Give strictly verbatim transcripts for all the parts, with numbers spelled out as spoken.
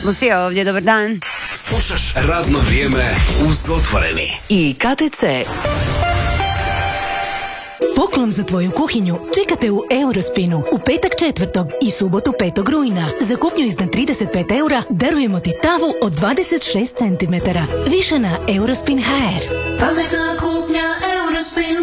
Lucija ovdje, dobar dan. Slušaš Radno vrijeme uz Otvoreni. I K T C. Poklon za tvoju kuhinju čekate u Eurospinu u petak četvrtog i subotu petog rujna. Za kupnju iznad trideset pet eura darujemo ti tavu od dvadeset šest centimetara. Više na Eurospin punto h r. Pametna kupnja Eurospin.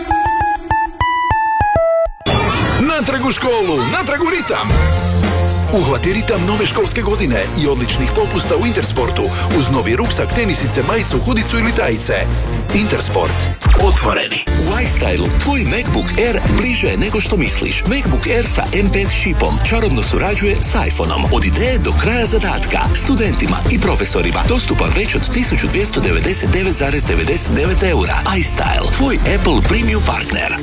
Natrag u školu, natrag u ritam. Uhvati ritam nove školske godine i odličnih popusta u Intersportu uz novi ruksak, tenisice, majicu, hudicu ili tajice. Intersport. Otvoreni. U iStylu tvoj MacBook Air bliže je nego što misliš. MacBook Air sa M pet čipom čarobno surađuje s iPhoneom. Od ideje do kraja zadatka. Studentima i profesorima dostupan već od tisuću dvjesto devedeset devet zarez devedeset devet eura. iStyle. Tvoj Apple Premium partner.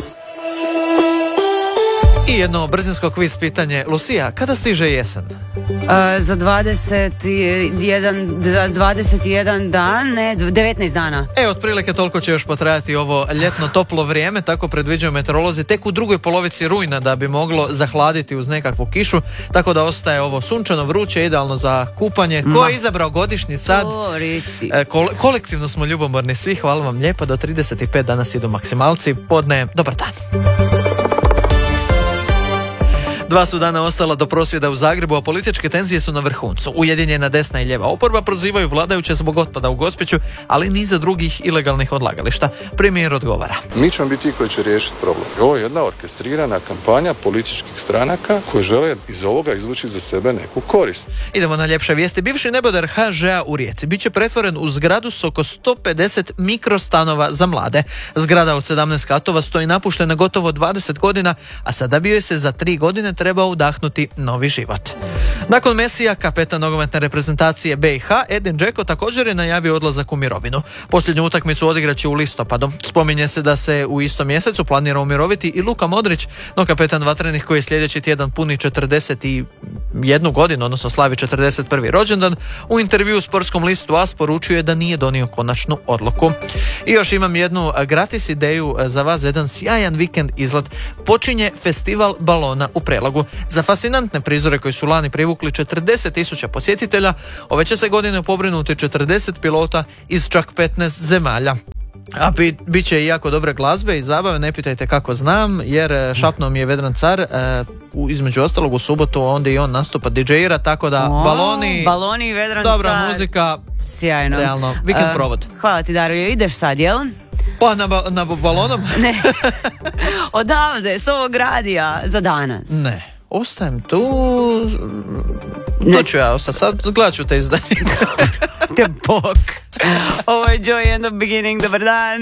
I jedno brzinsko kviz pitanje. Lucija, kada stiže jesen? Uh, za dvadeset jedan, dvadeset jedan dan, ne, devetnaest dana. E, otprilike toliko će još potrajati ovo ljetno toplo vrijeme, tako predviđaju meteorolozi, tek u drugoj polovici rujna da bi moglo zahladiti uz nekakvu kišu, tako da ostaje ovo sunčano, vruće, idealno za kupanje. Ko je izabrao godišnji sad? E, kol- kolektivno smo ljubomorni svi, hvala vam lijepo, do trideset pet danas idu maksimalci, podne, dobar dan. Dva su dana ostala do prosvjeda u Zagrebu, a političke tenzije su na vrhuncu. Ujedinjena desna i lijeva oporba prozivaju vladajuće zbog otpada u Gospiću, ali niza drugih ilegalnih odlagališta. Premijer odgovara. Mi ćemo biti ti koji će riješiti problem. Ovo je jedna orkestrirana kampanja političkih stranaka koji žele iz ovoga izvući za sebe neku korist. Idemo na ljepše vijesti. Bivši nebodar H Ž A u Rijeci biće pretvoren u zgradu s oko sto pedeset mikrostanova za mlade. Zgrada od sedamnaest katova stoji napuštena gotovo dvadeset godina, a sada bi joj se za tri godine treba udahnuti novi život. Nakon Mesija, kapetan nogometne reprezentacije B i H, Edin Dzeko također je najavio odlazak u mirovinu. Posljednju utakmicu odigraće u listopadu. Spominje se da se u istom mjesecu planira umiroviti i Luka Modrić, no kapetan vatrenih koji je sljedeći tjedan puni četrdeset jednu godinu, odnosno slavi četrdeset prvi rođendan, u intervju u sportskom listu A S poručuje da nije donio konačnu odluku. I još imam jednu gratis ideju za vas, jedan sjajan vikend izlet. Počinje festival balona u Prelogu. Za fascinantne prizore koji su lani privukli četrdeset tisuća posjetitelja, ove će se godine pobrinuti četrdeset pilota iz čak petnaest zemalja. A bit, bit će i jako dobre glazbe i zabave, ne pitajte kako znam, jer šapnuo mi je Vedran Car, e, u, između ostalog u subotu onda i on nastupa didžejira, tako da o, baloni, baloni i Vedran dobra Car. Muzika, sjajno. Realno, vikend uh, provod. Hvala ti, Dario, ideš sad, jel? Pa na, ba, na balonom? Ne, odavde, s ovog radija, za danas. Ne, ostajem tu, tu ću ja ostati, sad gledat ću te izdanje. Te bok. Ovo je Joy and the Beginning, dobar dan.